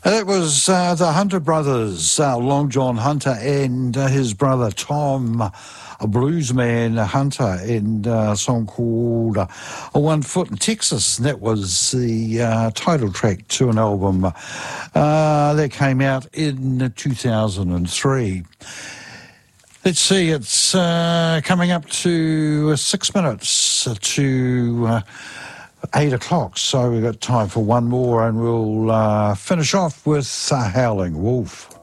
That was the Hunter brothers, Long John Hunter and his brother Tom, a bluesman Hunter, and a song called One Foot in Texas. And that was the title track to an album that came out in 2003. Let's see, it's coming up to 6 minutes to 8 o'clock, so we've got time for one more, and we'll finish off with Howling Wolf.